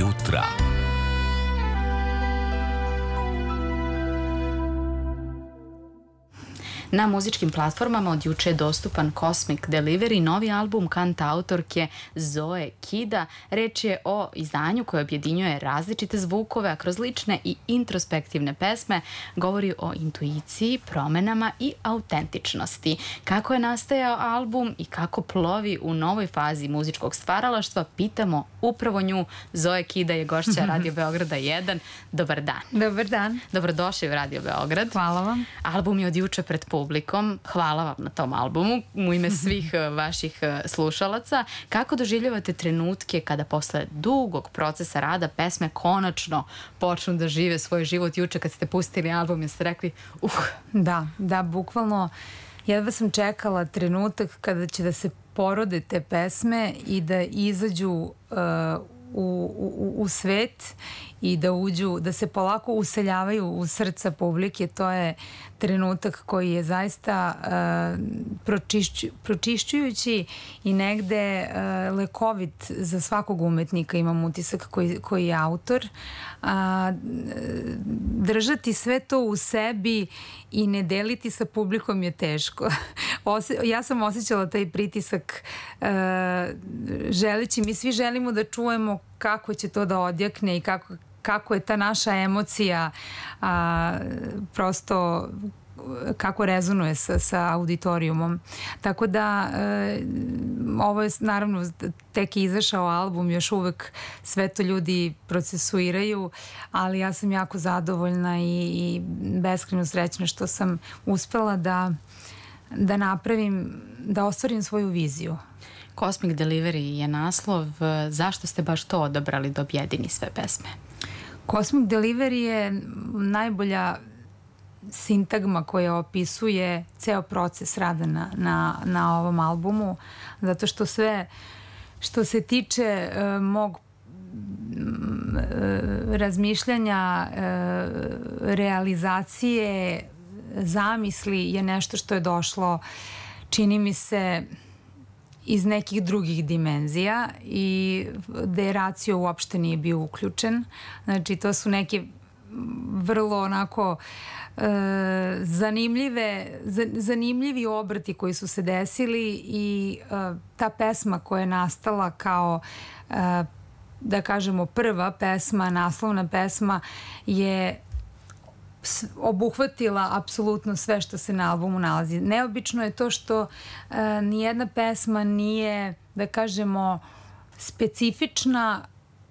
jutra. Na muzičkim platformama od juče je dostupan Cosmic Delivery, novi album kantautorke Zoe Kida. Reč je o izdanju koje objedinjuje različite zvukove, a kroz lične i introspektivne pesme govori o intuiciji, promenama i autentičnosti. Kako je nastajao album i kako plovi u novoj fazi muzičkog stvaralaštva, pitamo upravo nju. Zoe Kida je gošća Radio Beograda 1. Dobar dan. Dobar dan. Dobrodošli u Radio Beograd. Hvala vam. Album je od juče pred publikom. Hvala vam na tom albumu u ime svih vaših slušalaca. Kako doživljavate trenutke kada posle dugog procesa rada pesme konačno počnu da žive svoj život? Juče kad ste pustili album jeste rekli Da, bukvalno jedva sam čekala trenutak kada će da se porode te pesme i da izađu u svet i da uđu, da se polako useljavaju u srca publike. To je trenutak koji je zaista pročišćujući i negde lekovit za svakog umetnika, imam utisak, koji je autor. Držati sve to u sebi i ne deliti sa publikom je teško. Ja sam osjećala taj pritisak želeći, mi svi želimo da čujemo kako će to da odjekne i kako je ta naša emocija prosto kako rezonuje sa auditorijumom. Tako da ovo je naravno tek izašao album, još uvek sve to ljudi procesuiraju, ali ja sam jako zadovoljna i beskrajno srećna što sam uspela da napravim, da ostvarim svoju viziju. Cosmic Delivery je naslov. Zašto ste baš to odabrali da objedini sve pesme? Cosmic Delivery je najbolja sintagma koja opisuje ceo proces rada na ovom albumu, zato što sve što se tiče mog razmišljanja, realizacije, zamisli je nešto što je došlo, čini mi se, iz nekih drugih dimenzija i da je racio uopšte nije bio uključen. Znači, to su neke vrlo onako zanimljivi obrati koji su se desili i ta pesma koja je nastala kao da kažemo prva pesma, naslovna pesma je obuhvatila apsolutno sve što se na albumu nalazi. Neobično je to što nijedna pesma nije, da kažemo, specifična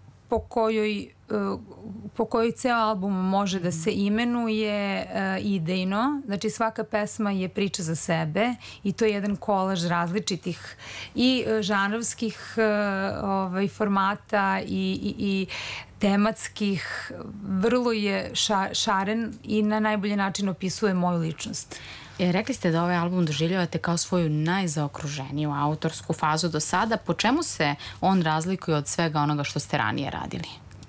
po kojoj ceo album može da se imenuje idejno. Znači svaka pesma je priča za sebe i to je jedan kolaž različitih i žanrovskih formata i tematskih. Vrlo je šaren i na najbolji način opisuje moju ličnost. Rekli ste da ovaj album doživljavate kao svoju najzaokruženiju autorsku fazu do sada. Po čemu se on razlikuje od svega onoga što ste ranije radili?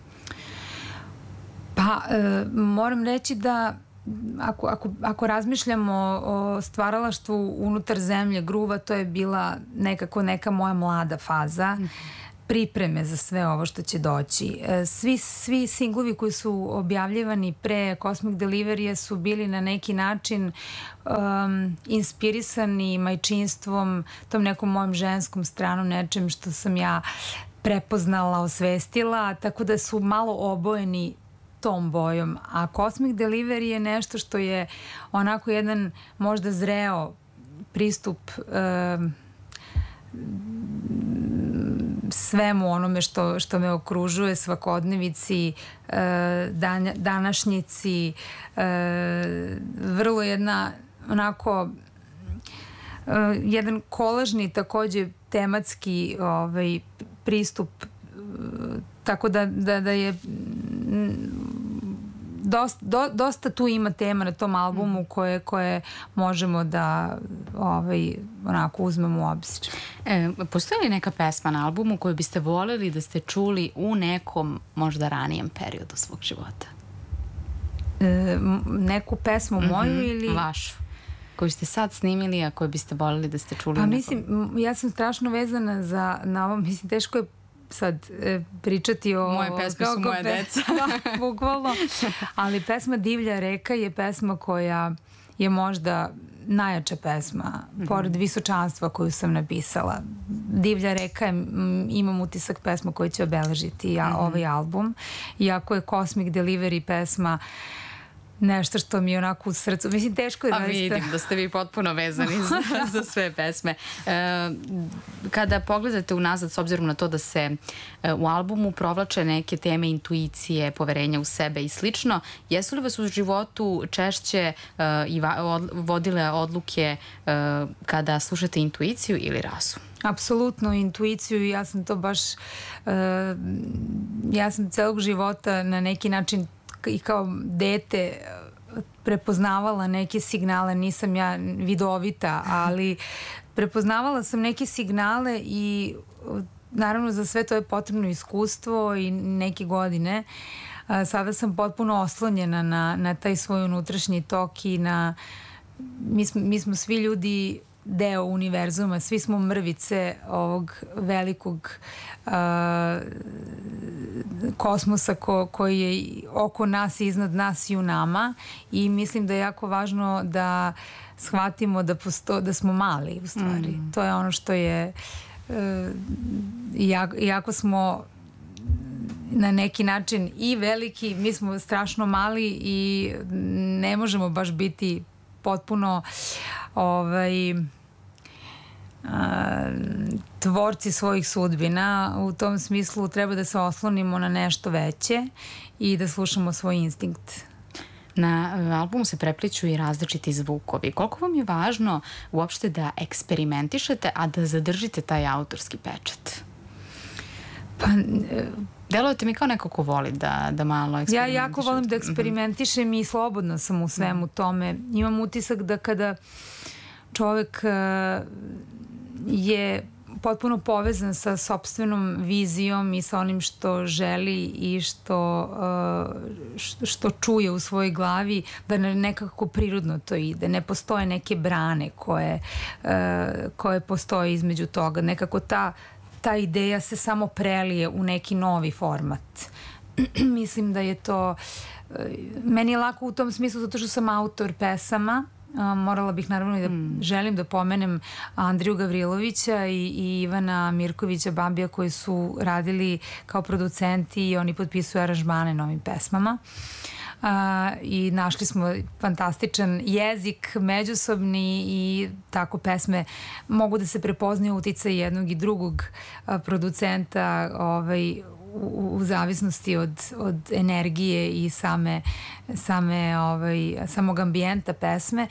Pa, moram reći da ako razmišljamo o stvaralaštvu unutar zemlje Gruva, to je bila neka moja mlada faza pripreme za sve ovo što će doći. Svi singlovi koji su objavljivani pre Cosmic Delivery su bili na neki način inspirisani majčinstvom, tom nekom mojom ženskom stranom, nečem što sam ja prepoznala, osvestila, tako da su malo obojeni tom bojom. A Cosmic Delivery je nešto što je onako jedan možda zreo pristup svemu onome što me okružuje, svakodnevici, današnjici, vrlo jedna onako jedan kolažni takođe tematski pristup, tako da je dosta tu ima tema na tom albumu koje možemo da onako uzmemo u obzir. Postoji li neka pesma na albumu koju biste voljeli da ste čuli u nekom možda ranijem periodu svog života? Neku pesmu moju ili... Vašu. Koju ste sad snimili, a koju biste voljeli da ste čuli? Pa mislim, ja sam strašno vezana na ovo, mislim, teško je sad pričati o... Moje pesme su moja deca. Da, bukvalno. Ali pesma Divlja reka je pesma koja je možda najjača pesma, pored Visočanstva koju sam napisala. Divlja reka je, imam utisak, pesma koja će obeležiti ovaj album. Iako je Cosmic Delivery pesma nešto što mi je onako u srcu. Mislim, teško je. A vidim da ste vi potpuno vezani za sve pesme. Kada pogledate unazad, s obzirom na to da se u albumu provlače neke teme intuicije, poverenja u sebe i slično, jesu li vas u životu češće vodile odluke kada slušate intuiciju ili razum? Apsolutno intuiciju i ja sam to baš ja sam celog života na neki način i kao dete prepoznavala neke signale, nisam ja vidovita, ali prepoznavala sam neke signale i naravno za sve to je potrebno iskustvo i neke godine. Sada sam potpuno oslonjena na taj svoj unutrašnji tok i mi smo svi ljudi deo univerzuma, svi smo mrvice ovog velikog kosmosa koji je oko nas i iznad nas i u nama i mislim da je jako važno da shvatimo da smo mali u stvari. To je ono što je iako smo na neki način i veliki, mi smo strašno mali i ne možemo baš biti potpuno tvorci svojih sudbina. U tom smislu treba da se oslonimo na nešto veće i da slušamo svoj instinkt. Na albumu se prepliću i različiti zvukovi. Koliko vam je važno uopšte da eksperimentišete, a da zadržite taj autorski pečat? Pa... Delujete mi kao neko ko voli da malo eksperimentišete. Ja jako volim da eksperimentišem i slobodno sam u svemu tome. Imam utisak da kada čovek je potpuno povezan sa sopstvenom vizijom i sa onim što želi i što čuje u svojoj glavi, da nekako prirodno to ide. Ne postoje neke brane koje postoje između toga. Nekako ta ideja se samo prelije u neki novi format. Mislim da je to... Meni je lako u tom smislu zato što sam autor pesama. Morala bih naravno i da želim da pomenem Andriju Gavrilovića i Ivana Mirkovića Bambija koji su radili kao producenti i oni potpisuju aranžmane na ovim pesmama. I našli smo fantastičan jezik međusobni i tako pesme mogu da se prepoznaju uticaj jednog i drugog producenta u zavisnosti od energije i samog ambijenta pesme.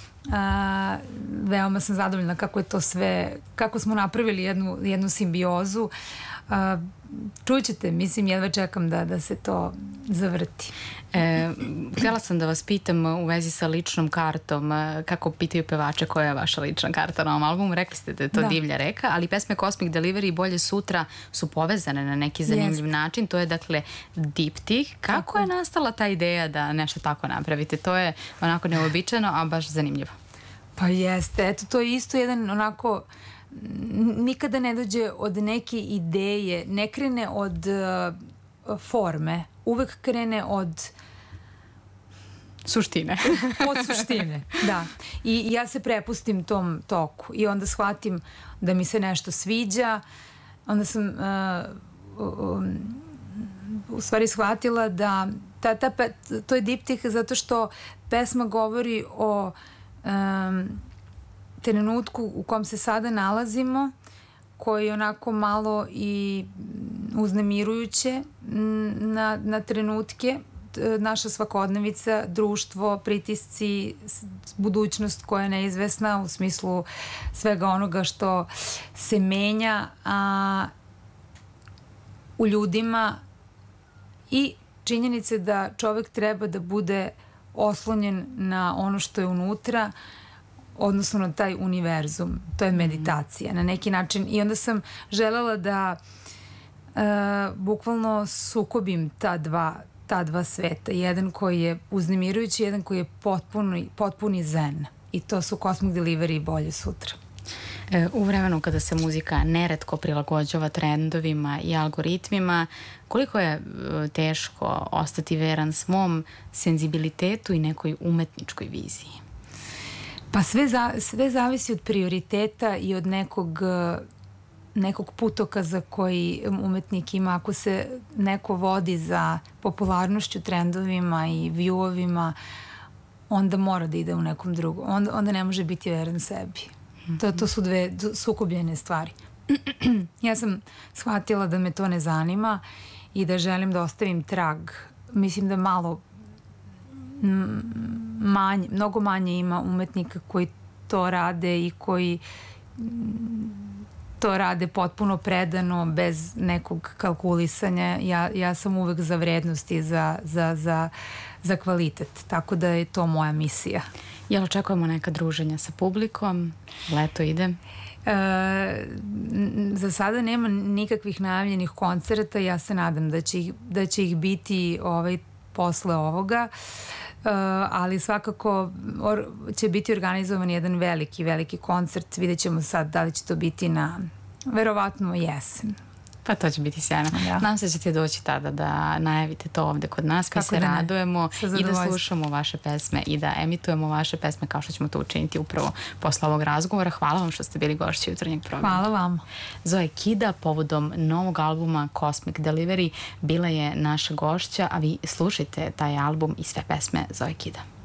Veoma sam zadovoljna kako je to sve, kako smo napravili jednu simbiozu. Čućete, mislim, jedva čekam da se to zavrti. Htjela sam da vas pitam u vezi sa ličnom kartom, kako pitaju pevače koja je vaša lična karta na ovom albumu. Rekli ste da je to Divlja reka, ali pesme Cosmic Delivery i Bolje sutra su povezane na neki zanimljiv način. To je dakle diptih. Kako je nastala ta ideja da nešto tako napravite? To je onako neobičajno, a baš zanimljivo. Pa jeste, eto to je isto jedan onako... Nikada ne dođe od neke ideje, ne krene od forme, uvek krene od suštine. Od suštine, da. I ja se prepustim tom toku i onda shvatim da mi se nešto sviđa. Onda sam u stvari shvatila da to je diptih zato što pesma govori o trenutku u kom se sada nalazimo, koji je onako malo i uznemirujuće na trenutke. Naša svakodnevica, društvo, pritisci, budućnost koja je neizvesna u smislu svega onoga što se menja u ljudima i činjenice da čovek treba da bude oslonjen na ono što je unutra, odnosno na taj univerzum. To je meditacija na neki način. I onda sam želela da bukvalno sukobim ta dva sveta. Jedan koji je uznemirujući, jedan koji je potpuni zen. I to su Cosmic Delivery i Bolje sutra. U vremenu kada se muzika neretko prilagođava trendovima i algoritmima, koliko je teško ostati veran svom senzibilitetu i nekoj umetničkoj viziji? Pa sve zavisi od prioriteta i od nekog putokaza koji umetnik ima. Ako se neko vodi za popularnošću, trendovima i viewovima, onda mora da ide u nekom drugom. Onda ne može biti veran sebi. To su dve sukobljene stvari. Ja sam shvatila da me to ne zanima i da želim da ostavim trag. Mislim da mnogo manje ima umetnika koji to rade i koji to rade potpuno predano, bez nekog kalkulisanja. Ja sam uvek za vrednost i za kvalitet. Tako da je to moja misija. Jel očekujemo neka druženja sa publikom? Leto ide? Za sada nema nikakvih najavljenih koncerta. Ja se nadam da će ih biti posle ovoga. Ali svakako će biti organizovan jedan veliki koncert. Vidjet ćemo sad da li će to biti verovatno jesen. Pa to će biti sjajno. Nadam se da ćete doći tada da najavite to ovde kod nas. Mi se radujemo i da slušamo vaše pesme i da emitujemo vaše pesme kao što ćemo to učiniti upravo posle ovog razgovora. Hvala vam što ste bili gošći jutarnjeg programa. Hvala vam. Zoe Kida povodom novog albuma Cosmic Delivery bila je naša gošća, a vi slušajte taj album i sve pesme Zoe Kida.